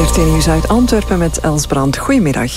VRT Nieuws uit Antwerpen met Els Brand. Goedemiddag.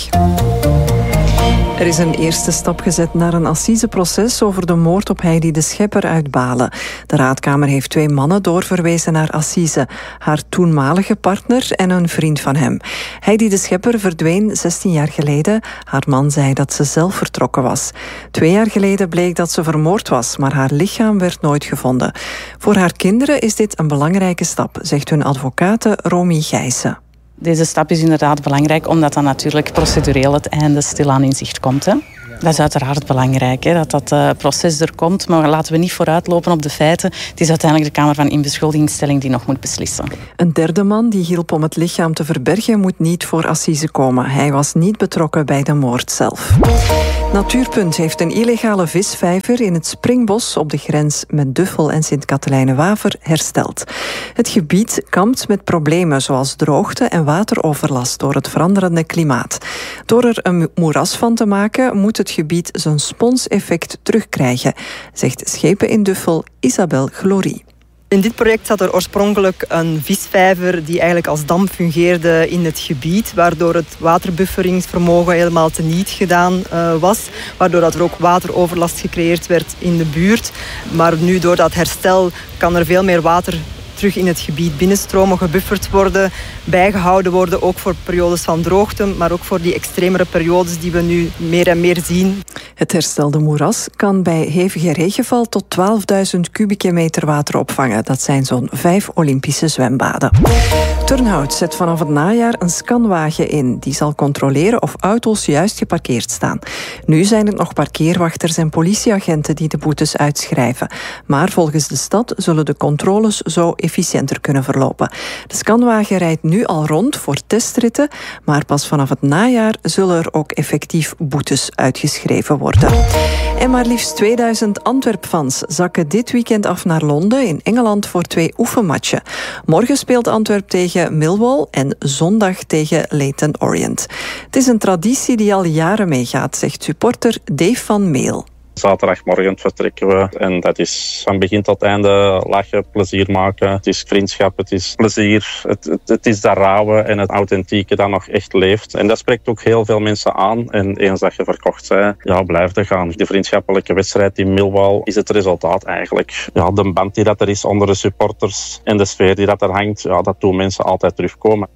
Er is een eerste stap gezet naar een assiseproces over de moord op Heidi de Schepper uit Balen. De raadkamer heeft 2 mannen doorverwezen naar assise. Haar toenmalige partner en een vriend van hem. Heidi de Schepper verdween 16 jaar geleden. Haar man zei dat ze zelf vertrokken was. 2 jaar geleden bleek dat ze vermoord was, maar haar lichaam werd nooit gevonden. Voor haar kinderen is dit een belangrijke stap, zegt hun advocate Romy Gijssen. Deze stap is inderdaad belangrijk, omdat dan natuurlijk procedureel het einde stilaan in zicht komt. Hè. Dat is uiteraard belangrijk, hè, dat dat proces er komt. Maar laten we niet vooruitlopen op de feiten. Het is uiteindelijk de Kamer van Inbeschuldigingsstelling die nog moet beslissen. Een derde man die hielp om het lichaam te verbergen moet niet voor assise komen. Hij was niet betrokken bij de moord zelf. Natuurpunt heeft een illegale visvijver in het Springbos op de grens met Duffel en Sint-Katelijne-Waver hersteld. Het gebied kampt met problemen zoals droogte en wateroverlast door het veranderende klimaat. Door er een moeras van te maken moet het gebied zijn sponseffect terugkrijgen, zegt schepen in Duffel Isabel Glorie. In dit project zat er oorspronkelijk een visvijver die eigenlijk als dam fungeerde in het gebied, waardoor het waterbufferingsvermogen helemaal teniet gedaan was, waardoor dat er ook wateroverlast gecreëerd werd in de buurt. Maar nu door dat herstel kan er veel meer water terug in het gebied binnenstromen, gebufferd worden, bijgehouden worden, ook voor periodes van droogte, maar ook voor die extremere periodes die we nu meer en meer zien. Het herstelde moeras kan bij hevige regenval tot 12.000 kubieke meter water opvangen. Dat zijn zo'n 5 Olympische zwembaden. Turnhout zet vanaf het najaar een scanwagen in. Die zal controleren of auto's juist geparkeerd staan. Nu zijn het nog parkeerwachters en politieagenten die de boetes uitschrijven. Maar volgens de stad zullen de controles zo efficiënter kunnen verlopen. De scanwagen rijdt nu al rond voor testritten, maar pas vanaf het najaar zullen er ook effectief boetes uitgeschreven worden. En maar liefst 2000 Antwerp-fans zakken dit weekend af naar Londen in Engeland voor 2 oefenmatchen. Morgen speelt Antwerp tegen Millwall en zondag tegen Leyton Orient. Het is een traditie die al jaren meegaat, zegt supporter Dave van Meel. Zaterdagmorgen vertrekken we en dat is van begin tot einde lachen, plezier maken. Het is vriendschap, het is plezier, het is dat rauwe en het authentieke dat nog echt leeft. En dat spreekt ook heel veel mensen aan. En eens dat je verkocht bent, ja, blijf er gaan. De vriendschappelijke wedstrijd in Millwall is het resultaat eigenlijk. Ja, de band die dat er is onder de supporters en de sfeer die dat er hangt, ja, dat doen mensen altijd terugkomen.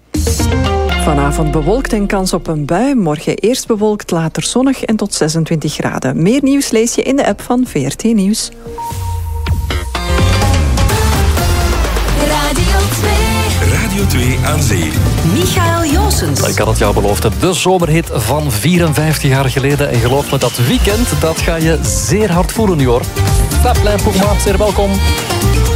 Vanavond bewolkt en kans op een bui. Morgen eerst bewolkt, later zonnig en tot 26 graden. Meer nieuws lees je in de app van VRT Nieuws. Radio 2 aan zee. Michael Joosens. Ik had het jou beloofd, de zomerhit van 54 jaar geleden. En geloof me, dat weekend, dat ga je zeer hard voelen nu hoor. Staplein Poegma, zeer welkom.